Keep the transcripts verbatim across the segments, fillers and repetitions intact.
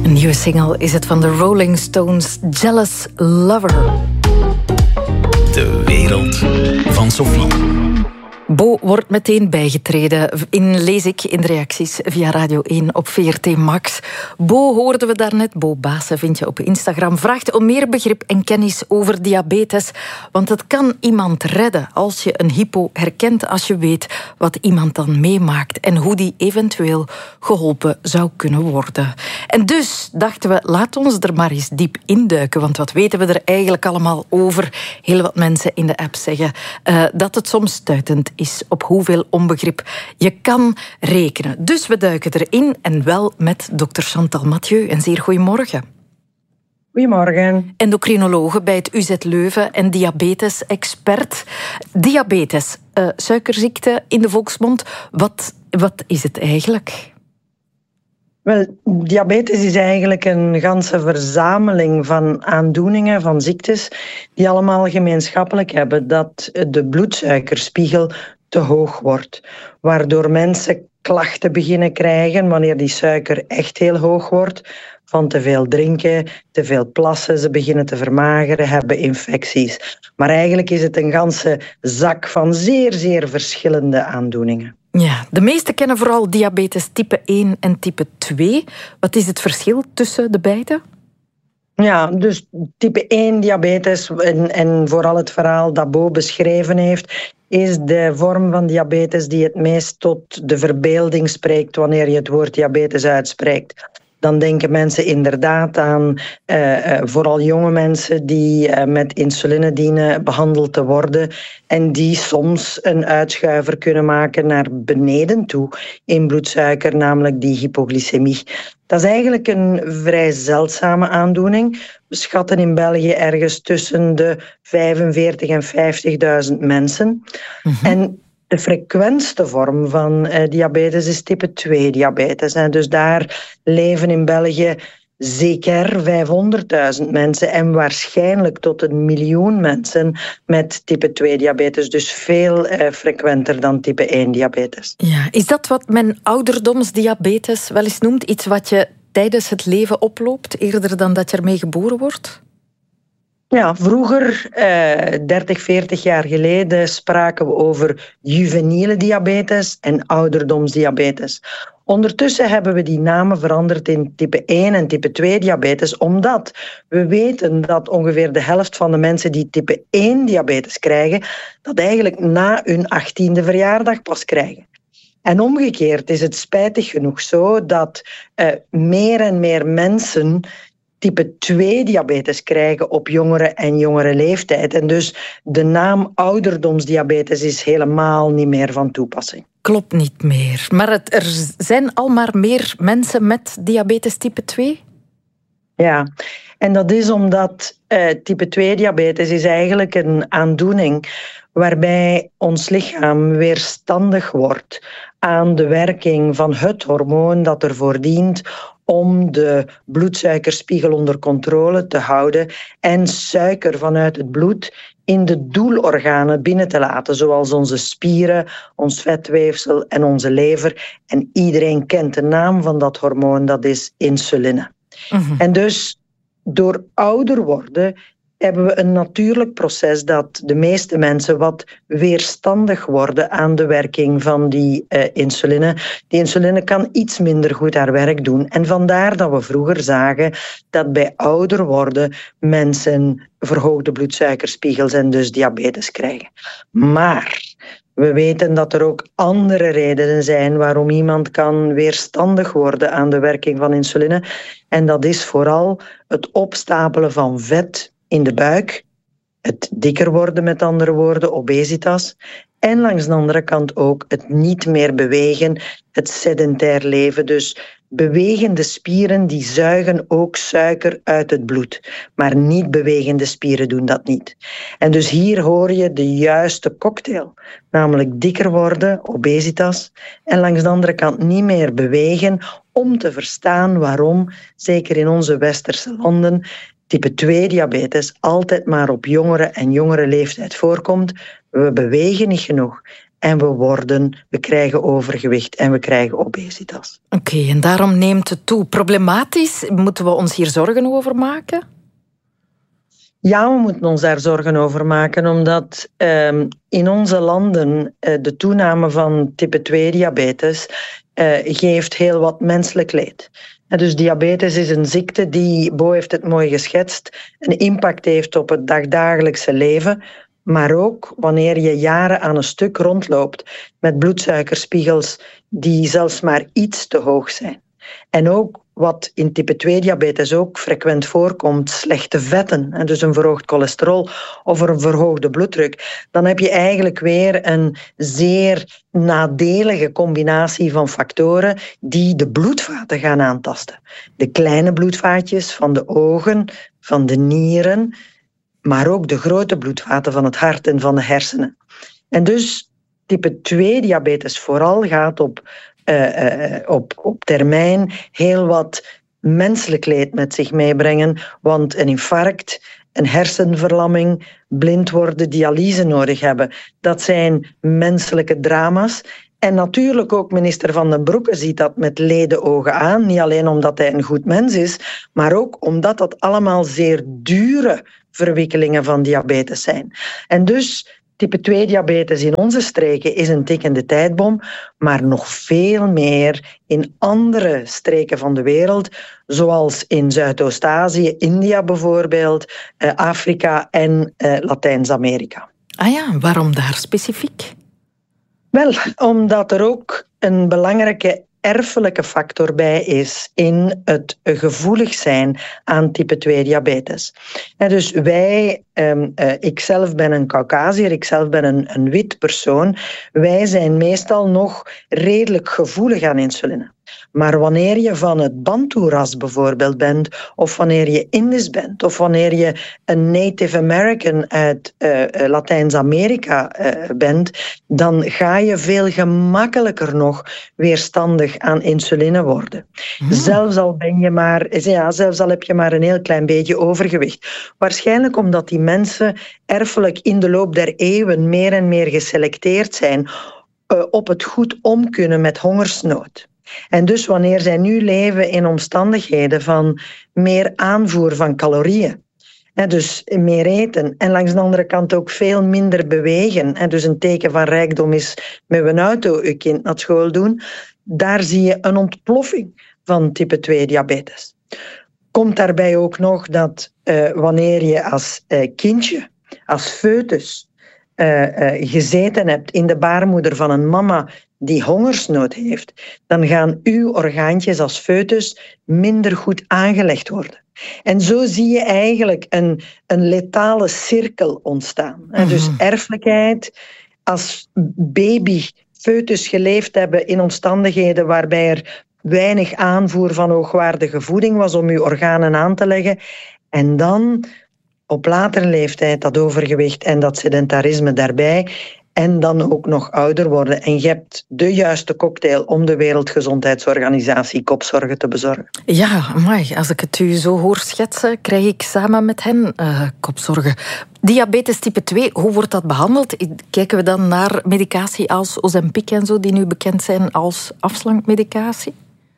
Een nieuwe single is het van de Rolling Stones, Jealous Lover. De wereld van Sophie. Bo wordt meteen bijgetreden, in, lees ik in de reacties via Radio één op V R T Max. Bo hoorden we daarnet, Bo Baassen vind je op Instagram, vraagt om meer begrip en kennis over diabetes. Want het kan iemand redden als je een hypo herkent, als je weet wat iemand dan meemaakt en hoe die eventueel geholpen zou kunnen worden. En dus dachten we, laat ons er maar eens diep induiken, want wat weten we er eigenlijk allemaal over? Heel wat mensen in de app zeggen uh, dat het soms stuitend is op hoeveel onbegrip je kan rekenen. Dus we duiken erin en wel met dokter Chantal Mathieu. Een zeer goedemorgen. Goedemorgen. Endocrinologe bij het U Z Leuven en diabetes-expert. Diabetes, uh, suikerziekte in de volksmond. Wat, wat is het eigenlijk? Wel, diabetes is eigenlijk een ganse verzameling van aandoeningen, van ziektes, die allemaal gemeenschappelijk hebben dat de bloedsuikerspiegel te hoog wordt. Waardoor mensen klachten beginnen krijgen wanneer die suiker echt heel hoog wordt. Van te veel drinken, te veel plassen, ze beginnen te vermageren, hebben infecties. Maar eigenlijk is het een ganse zak van zeer, zeer verschillende aandoeningen. Ja, de meesten kennen vooral diabetes type één en type twee. Wat is het verschil tussen de beide? Ja, dus type één diabetes en, en vooral het verhaal dat Bo beschreven heeft, is de vorm van diabetes die het meest tot de verbeelding spreekt wanneer je het woord diabetes uitspreekt. Dan denken mensen inderdaad aan uh, uh, vooral jonge mensen die uh, met insuline dienen behandeld te worden en die soms een uitschuiver kunnen maken naar beneden toe in bloedsuiker, namelijk die hypoglycemie. Dat is eigenlijk een vrij zeldzame aandoening. We schatten in België ergens tussen de vijfenveertigduizend en vijftigduizend mensen. Mm-hmm. En de frequentste vorm van uh, diabetes is type twee diabetes. En dus daar leven in België zeker vijfhonderdduizend mensen en waarschijnlijk tot een miljoen mensen met type twee diabetes. Dus veel uh, frequenter dan type één diabetes. Ja, is dat wat men ouderdomsdiabetes wel eens noemt? Iets wat je tijdens het leven oploopt, eerder dan dat je ermee geboren wordt? Ja, vroeger, eh, dertig, veertig jaar geleden, spraken we over juveniele diabetes en ouderdomsdiabetes. Ondertussen hebben we die namen veranderd in type één en type twee diabetes, omdat we weten dat ongeveer de helft van de mensen die type één diabetes krijgen, dat eigenlijk na hun achttiende verjaardag pas krijgen. En omgekeerd is het spijtig genoeg zo dat uh, meer en meer mensen type twee diabetes krijgen op jongere en jongere leeftijd. En dus de naam ouderdomsdiabetes is helemaal niet meer van toepassing. Klopt niet meer. Maar het, er zijn al maar meer mensen met diabetes type twee? Ja, en dat is omdat uh, type twee diabetes is eigenlijk een aandoening waarbij ons lichaam weerstandig wordt aan de werking van het hormoon dat ervoor dient om de bloedsuikerspiegel onder controle te houden en suiker vanuit het bloed in de doelorganen binnen te laten, zoals onze spieren, ons vetweefsel en onze lever. En iedereen kent de naam van dat hormoon, dat is insuline. Mm-hmm. En dus door ouder worden hebben we een natuurlijk proces dat de meeste mensen wat weerstandig worden aan de werking van die uh, insuline. Die insuline kan iets minder goed haar werk doen. En vandaar dat we vroeger zagen dat bij ouder worden mensen verhoogde bloedsuikerspiegels en dus diabetes krijgen. Maar we weten dat er ook andere redenen zijn waarom iemand kan weerstandig worden aan de werking van insuline. En dat is vooral het opstapelen van vet in de buik, het dikker worden met andere woorden, obesitas. En langs de andere kant ook het niet meer bewegen, het sedentair leven. Dus bewegende spieren die zuigen ook suiker uit het bloed. Maar niet bewegende spieren doen dat niet. En dus hier hoor je de juiste cocktail. Namelijk dikker worden, obesitas. En langs de andere kant niet meer bewegen om te verstaan waarom, zeker in onze westerse landen, type twee diabetes altijd maar op jongere en jongere leeftijd voorkomt. We bewegen niet genoeg. en we worden, we krijgen overgewicht en we krijgen obesitas. Oké, okay, en daarom neemt het toe. Problematisch, moeten we ons hier zorgen over maken? Ja, we moeten ons daar zorgen over maken, omdat um, in onze landen uh, de toename van type twee diabetes uh, geeft heel wat menselijk leed. En dus diabetes is een ziekte die, Bo heeft het mooi geschetst, een impact heeft op het dagdagelijkse leven, maar ook wanneer je jaren aan een stuk rondloopt met bloedsuikerspiegels die zelfs maar iets te hoog zijn. En ook wat in type twee diabetes ook frequent voorkomt, slechte vetten, en dus een verhoogd cholesterol of een verhoogde bloeddruk, dan heb je eigenlijk weer een zeer nadelige combinatie van factoren die de bloedvaten gaan aantasten. De kleine bloedvaatjes van de ogen, van de nieren, maar ook de grote bloedvaten van het hart en van de hersenen. En dus type twee diabetes vooral gaat op Uh, uh, op, op termijn heel wat menselijk leed met zich meebrengen, want een infarct, een hersenverlamming, blind worden, dialyse nodig hebben, dat zijn menselijke drama's. En natuurlijk ook minister Van den Broeke ziet dat met ledenogen aan, niet alleen omdat hij een goed mens is, maar ook omdat dat allemaal zeer dure verwikkelingen van diabetes zijn. En dus type twee diabetes in onze streken is een tikkende tijdbom, maar nog veel meer in andere streken van de wereld, zoals in Zuidoost-Azië, India bijvoorbeeld, Afrika en Latijns-Amerika. Ah ja, waarom daar specifiek? Wel, omdat er ook een belangrijke erfelijke factor bij is in het gevoelig zijn aan type twee diabetes. En dus wij, um, uh, ik zelf ben een Caucasiër, ik zelf ben een, een wit persoon, wij zijn meestal nog redelijk gevoelig aan insuline. Maar wanneer je van het Bantu-ras bijvoorbeeld bent, of wanneer je Indisch bent, of wanneer je een Native American uit uh, Latijns-Amerika uh, bent, dan ga je veel gemakkelijker nog weerstandig aan insuline worden. Hmm. Zelfs al ben je maar, ja, zelfs al heb je maar een heel klein beetje overgewicht. Waarschijnlijk omdat die mensen erfelijk in de loop der eeuwen meer en meer geselecteerd zijn uh, op het goed omkunnen met hongersnood. En dus wanneer zij nu leven in omstandigheden van meer aanvoer van calorieën, dus meer eten en langs de andere kant ook veel minder bewegen, dus een teken van rijkdom is met een auto je kind naar school doen, daar zie je een ontploffing van type twee diabetes. Komt daarbij ook nog dat uh, wanneer je als uh, kindje, als foetus, uh, uh, gezeten hebt in de baarmoeder van een mama die hongersnood heeft, dan gaan uw orgaantjes als foetus minder goed aangelegd worden. En zo zie je eigenlijk een, een letale cirkel ontstaan. Mm-hmm. Dus erfelijkheid, als baby, foetus geleefd hebben in omstandigheden waarbij er weinig aanvoer van hoogwaardige voeding was om uw organen aan te leggen. En dan op latere leeftijd dat overgewicht en dat sedentarisme daarbij. En dan ook nog ouder worden. En je hebt de juiste cocktail om de Wereldgezondheidsorganisatie kopzorgen te bezorgen. Ja, amai, als ik het u zo hoor schetsen, krijg ik samen met hen uh, kopzorgen. Diabetes type twee, hoe wordt dat behandeld? Kijken we dan naar medicatie als Ozempic en zo, die nu bekend zijn als afslankmedicatie?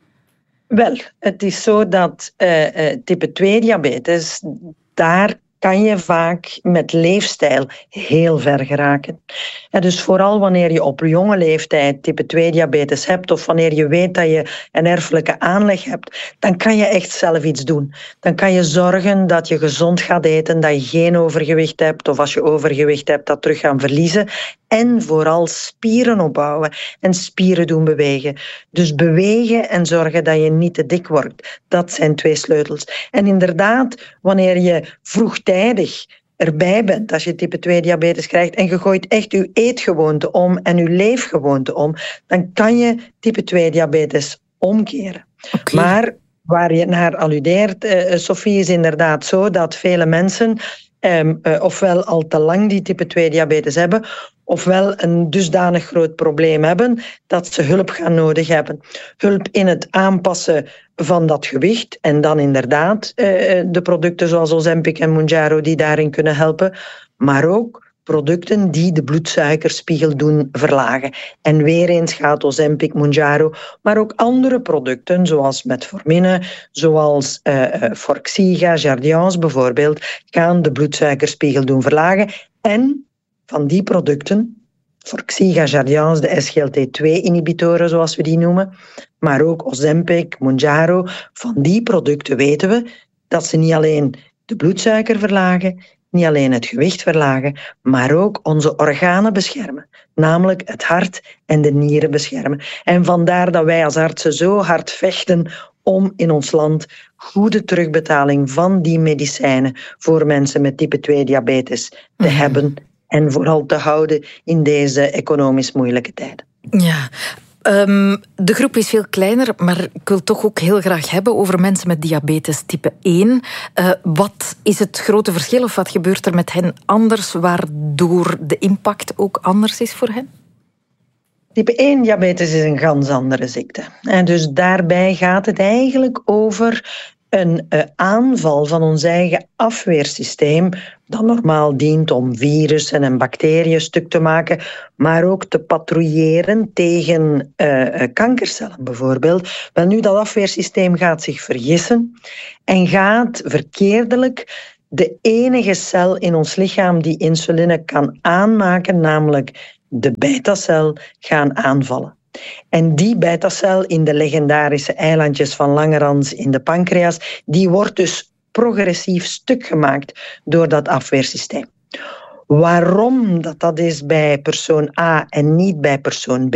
Wel, het is zo dat uh, uh, type twee diabetes, daar kan je vaak met leefstijl heel ver geraken. En dus vooral wanneer je op jonge leeftijd type twee diabetes hebt of wanneer je weet dat je een erfelijke aanleg hebt, dan kan je echt zelf iets doen. Dan kan je zorgen dat je gezond gaat eten, dat je geen overgewicht hebt of als je overgewicht hebt dat terug gaan verliezen. En vooral spieren opbouwen en spieren doen bewegen. Dus bewegen en zorgen dat je niet te dik wordt. Dat zijn twee sleutels. En inderdaad, wanneer je vroegtijdig erbij bent als je type twee diabetes krijgt en je gooit echt je eetgewoonte om en je leefgewoonte om, dan kan je type twee diabetes omkeren. Okay. Maar waar je naar alludeert, uh, Sophie, is inderdaad zo dat vele mensen Um, uh, ofwel al te lang die type twee diabetes hebben, ofwel een dusdanig groot probleem hebben dat ze hulp gaan nodig hebben. Hulp in het aanpassen van dat gewicht en dan inderdaad uh, de producten zoals Ozempic en Mounjaro die daarin kunnen helpen, maar ook producten die de bloedsuikerspiegel doen verlagen. En weer eens gaat Ozempic, Mounjaro, maar ook andere producten, zoals metformine, zoals uh, uh, Forxiga, Jardiance bijvoorbeeld, gaan de bloedsuikerspiegel doen verlagen. En van die producten, Forxiga, Jardiance, de S G L T twee inhibitoren zoals we die noemen, maar ook Ozempic, Mounjaro, van die producten weten we dat ze niet alleen de bloedsuiker verlagen, niet alleen het gewicht verlagen, maar ook onze organen beschermen. Namelijk het hart en de nieren beschermen. En vandaar dat wij als artsen zo hard vechten om in ons land goede terugbetaling van die medicijnen voor mensen met type twee diabetes te mm-hmm. hebben en vooral te houden in deze economisch moeilijke tijden. Ja. Um, de groep is veel kleiner, maar ik wil toch ook heel graag hebben over mensen met diabetes type één. Uh, wat is het grote verschil of wat gebeurt er met hen anders, waardoor de impact ook anders is voor hen? Type één diabetes is een ganz andere ziekte. En dus daarbij gaat het eigenlijk over een uh, aanval van ons eigen afweersysteem dat normaal dient om virussen en bacteriën stuk te maken, maar ook te patrouilleren tegen uh, kankercellen bijvoorbeeld. Wel nu, dat afweersysteem gaat zich vergissen en gaat verkeerdelijk de enige cel in ons lichaam die insuline kan aanmaken, namelijk de beta-cel, gaan aanvallen. En die beta-cel in de legendarische eilandjes van Langerhans in de pancreas, die wordt dus progressief stuk gemaakt door dat afweersysteem. Waarom dat, dat is bij persoon A en niet bij persoon B,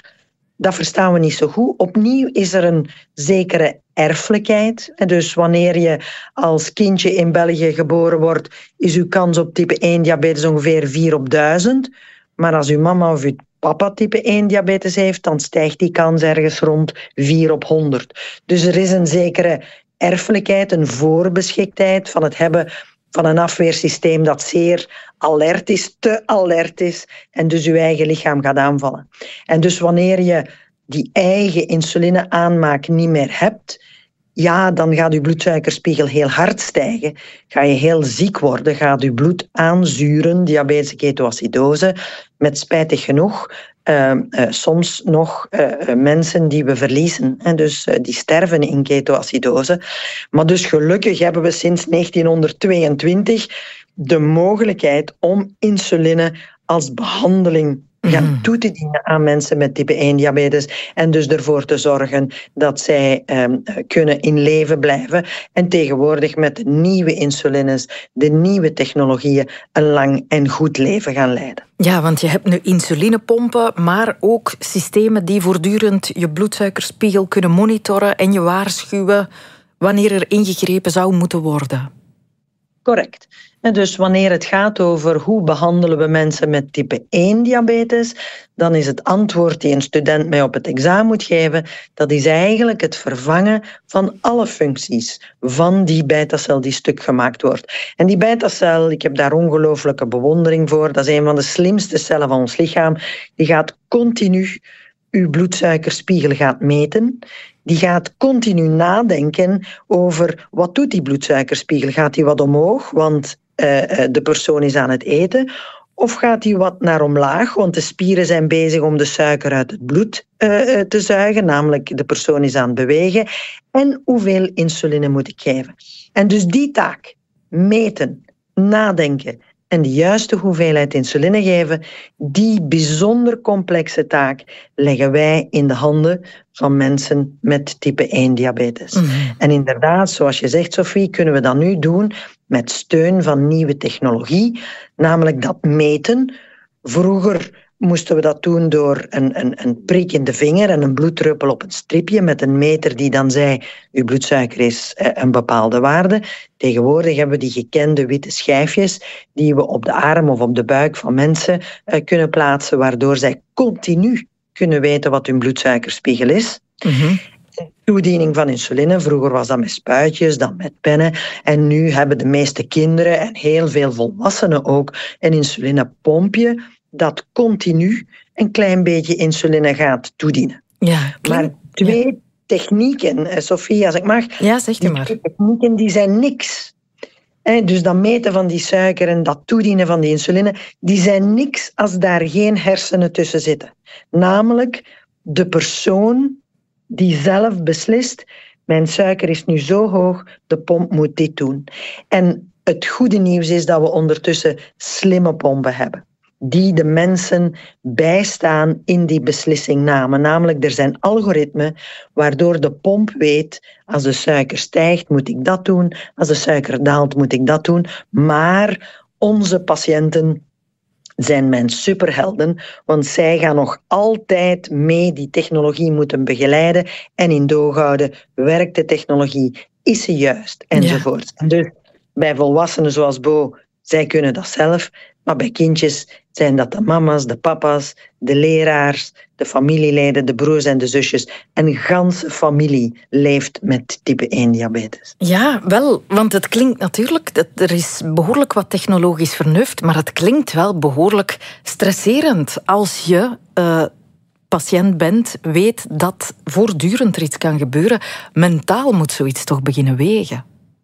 dat verstaan we niet zo goed. Opnieuw is er een zekere erfelijkheid. Dus wanneer je als kindje in België geboren wordt, is uw kans op type één diabetes ongeveer vier op duizend. Maar als uw mama of uw papa type één diabetes heeft, dan stijgt die kans ergens rond vier op honderd. Dus er is een zekere erfelijkheid, een voorbeschiktheid van het hebben van een afweersysteem dat zeer alert is, te alert is, en dus uw eigen lichaam gaat aanvallen. En dus wanneer je die eigen insuline aanmaak niet meer hebt, ja, dan gaat uw bloedsuikerspiegel heel hard stijgen. Ga je heel ziek worden, gaat uw bloed aanzuren, diabetes ketoacidose. Met spijtig genoeg uh, uh, soms nog uh, uh, mensen die we verliezen. En dus uh, die sterven in ketoacidose. Maar dus gelukkig hebben we sinds negentienhonderdtweeëntwintig de mogelijkheid om insuline als behandeling gaan toe te dienen aan mensen met type één diabetes en dus ervoor te zorgen dat zij um, kunnen in leven blijven en tegenwoordig met de nieuwe insulines, de nieuwe technologieën, een lang en goed leven gaan leiden. Ja, want je hebt nu insulinepompen, maar ook systemen die voortdurend je bloedsuikerspiegel kunnen monitoren en je waarschuwen wanneer er ingegrepen zou moeten worden. Correct. En dus wanneer het gaat over hoe behandelen we mensen met type één diabetes, dan is het antwoord die een student mij op het examen moet geven, dat is eigenlijk het vervangen van alle functies van die beta-cel die stuk gemaakt wordt. En die beta-cel, ik heb daar ongelooflijke bewondering voor, dat is een van de slimste cellen van ons lichaam, die gaat continu uw bloedsuikerspiegel gaat meten. Die gaat continu nadenken over wat doet die bloedsuikerspiegel. Gaat die wat omhoog, want uh, de persoon is aan het eten? Of gaat die wat naar omlaag, want de spieren zijn bezig om de suiker uit het bloed uh, te zuigen, namelijk de persoon is aan het bewegen. En hoeveel insuline moet ik geven? En dus die taak, meten, nadenken en de juiste hoeveelheid insuline geven, die bijzonder complexe taak leggen wij in de handen van mensen met type één diabetes. Mm-hmm. En inderdaad, zoals je zegt, Sophie, kunnen we dat nu doen met steun van nieuwe technologie, namelijk dat meten. Vroeger moesten we dat doen door een, een, een prik in de vinger en een bloeddruppel op een stripje met een meter die dan zei, uw bloedsuiker is eh, een bepaalde waarde. Tegenwoordig hebben we die gekende witte schijfjes die we op de arm of op de buik van mensen eh, kunnen plaatsen, waardoor zij continu kunnen weten wat hun bloedsuikerspiegel is. Mm-hmm. Toediening van insuline, vroeger was dat met spuitjes, dan met pennen. En nu hebben de meeste kinderen en heel veel volwassenen ook een insulinepompje dat continu een klein beetje insuline gaat toedienen. Ja, maar twee ja. technieken, Sophie, als ik mag, ja, zeg je maar. Die technieken die zijn niks. Dus dat meten van die suiker en dat toedienen van die insuline, die zijn niks als daar geen hersenen tussen zitten. Namelijk de persoon die zelf beslist, mijn suiker is nu zo hoog, de pomp moet dit doen. En het goede nieuws is dat we ondertussen slimme pompen hebben, die de mensen bijstaan in die beslissingname. Namelijk, er zijn algoritmen waardoor de pomp weet, als de suiker stijgt, moet ik dat doen. Als de suiker daalt, moet ik dat doen. Maar onze patiënten zijn mijn superhelden, want zij gaan nog altijd mee die technologie moeten begeleiden en in doog houden, werkt de technologie, is ze juist, enzovoort. Ja. Dus bij volwassenen zoals Bo, zij kunnen dat zelf, maar bij kindjes zijn dat de mama's, de papa's, de leraars, de familieleden, de broers en de zusjes. Een ganse familie leeft met type één diabetes. Ja, wel, want het klinkt natuurlijk, dat er is behoorlijk wat technologisch vernuft, maar het klinkt wel behoorlijk stresserend als je uh, patiënt bent, weet dat voortdurend er iets kan gebeuren. Mentaal moet zoiets toch beginnen wegen.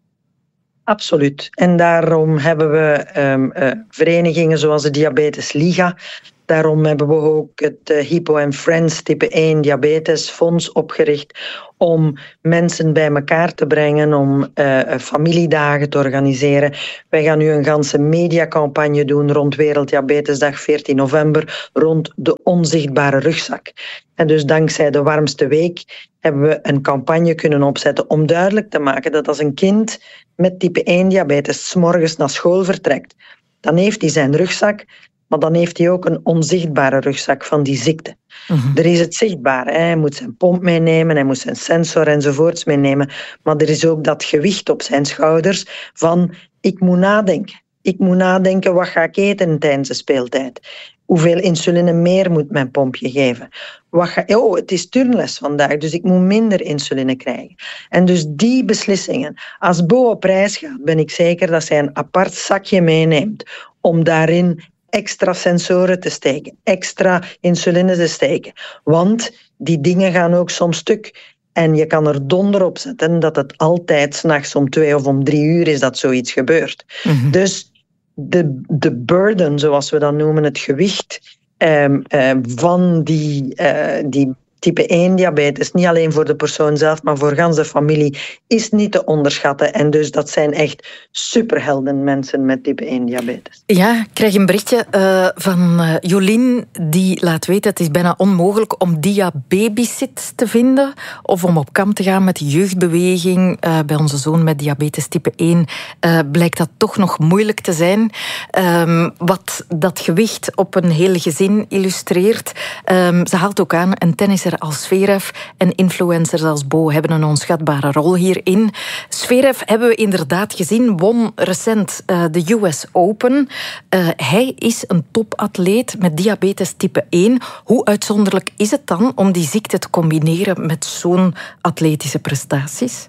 Absoluut. En daarom hebben we um, uh, verenigingen zoals de Diabetes Liga. Daarom hebben we ook het uh, Hypo and Friends type één Diabetes Fonds opgericht om mensen bij elkaar te brengen, om uh, familiedagen te organiseren. Wij gaan nu een ganse mediacampagne doen rond Werelddiabetesdag veertien november, rond de onzichtbare rugzak. En dus dankzij de warmste week hebben we een campagne kunnen opzetten om duidelijk te maken dat als een kind met type één diabetes 's morgens naar school vertrekt, dan heeft hij zijn rugzak, maar dan heeft hij ook een onzichtbare rugzak van die ziekte. Mm-hmm. Er is het zichtbare. Hè. Hij moet zijn pomp meenemen, hij moet zijn sensor enzovoorts meenemen. Maar er is ook dat gewicht op zijn schouders van ik moet nadenken. Ik moet nadenken, wat ga ik eten tijdens de speeltijd? Hoeveel insuline meer moet mijn pompje geven? Wat ga, oh, het is turnles vandaag, dus ik moet minder insuline krijgen. En dus die beslissingen. Als Bo op reis gaat, ben ik zeker dat zij een apart zakje meeneemt om daarin extra sensoren te steken, extra insuline te steken. Want die dingen gaan ook soms stuk. En je kan er donder op zetten dat het altijd 's nachts om twee of om drie uur is dat zoiets gebeurt. Mm-hmm. Dus de, de burden, zoals we dat noemen, het gewicht um, um, van die, uh, die type één diabetes, niet alleen voor de persoon zelf, maar voor gans de familie, is niet te onderschatten. En dus dat zijn echt superhelden mensen met type één diabetes. Ja, ik krijg een berichtje uh, van uh, Jolien, die laat weten het is bijna onmogelijk om diababysit te vinden of om op kamp te gaan met de jeugdbeweging. Uh, bij onze zoon met diabetes type één uh, blijkt dat toch nog moeilijk te zijn. Um, wat dat gewicht op een heel gezin illustreert. Um, ze haalt ook aan, een tennisser als Zverev en influencers als Bo hebben een onschatbare rol hierin. Zverev hebben we inderdaad gezien, won recent uh, de U S Open. Uh, hij is een topatleet met diabetes type één. Hoe uitzonderlijk is het dan om die ziekte te combineren met zo'n atletische prestaties?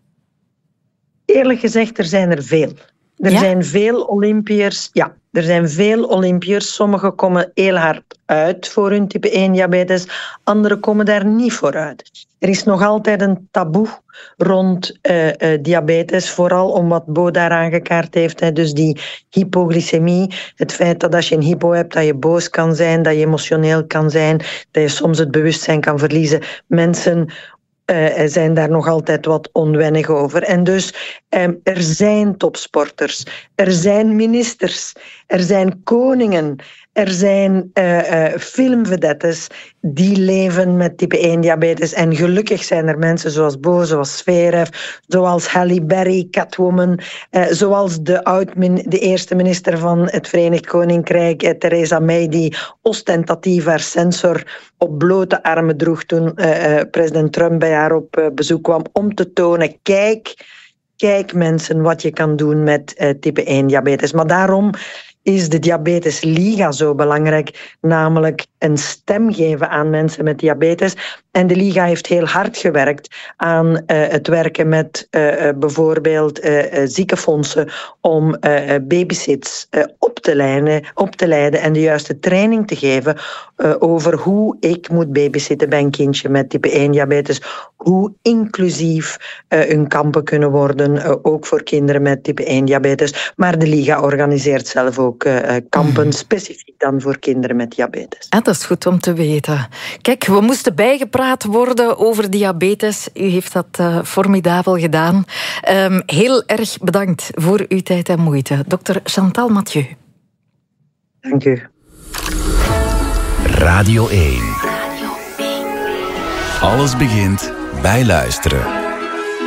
Eerlijk gezegd, er zijn er veel. Er ja? zijn veel Olympiërs, ja, er zijn veel Olympiërs. Sommigen komen heel hard uit voor hun type één diabetes, anderen komen daar niet voor uit. Er is nog altijd een taboe rond uh, uh, diabetes, vooral om wat Bo daar aangekaart heeft. Hè. Dus die hypoglycemie, het feit dat als je een hypo hebt, dat je boos kan zijn, dat je emotioneel kan zijn, dat je soms het bewustzijn kan verliezen. Mensen Uh, zijn daar nog altijd wat onwennig over. En dus um, er zijn topsporters, er zijn ministers, er zijn koningen, er zijn uh, uh, filmvedettes die leven met type één diabetes. En gelukkig zijn er mensen zoals Bo, zoals Zverev, zoals Halle Berry, Catwoman, uh, zoals de, oud de eerste minister van het Verenigd Koninkrijk, uh, Theresa May, die ostentatief haar sensor op blote armen droeg toen uh, uh, president Trump bij haar op uh, bezoek kwam, om te tonen, kijk, kijk mensen wat je kan doen met uh, type één diabetes. Maar daarom is de Diabetesliga zo belangrijk, namelijk een stem geven aan mensen met diabetes. En de Liga heeft heel hard gewerkt aan uh, het werken met uh, bijvoorbeeld uh, uh, ziekenfondsen om uh, babysits uh, op te leiden, op te leiden en de juiste training te geven uh, over hoe ik moet babysitten bij een kindje met type één diabetes, hoe inclusief uh, hun kampen kunnen worden, uh, ook voor kinderen met type één diabetes. Maar de Liga organiseert zelf ook uh, kampen, mm. specifiek dan voor kinderen met diabetes. Ah, dat is goed om te weten. Kijk, we moesten bijgepraat worden over diabetes. U heeft dat uh, formidabel gedaan. Um, heel erg bedankt voor uw tijd en moeite. dokter Chantal Mathieu. Dank u. Radio één. Alles begint bij luisteren.